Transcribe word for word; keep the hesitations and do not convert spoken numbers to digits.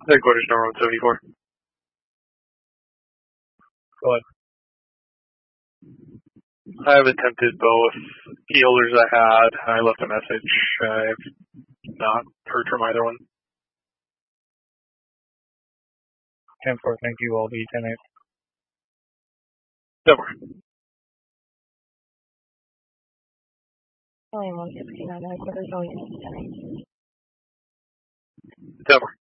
Headquarters Norwood seventy-four. Go ahead. I have attempted both key holders I had. I left a message. I have not heard from either one. ten four, thank you. I'll be ten eight. ten four. Calling one sixty-nine, headquarters going into ten eight. ten four.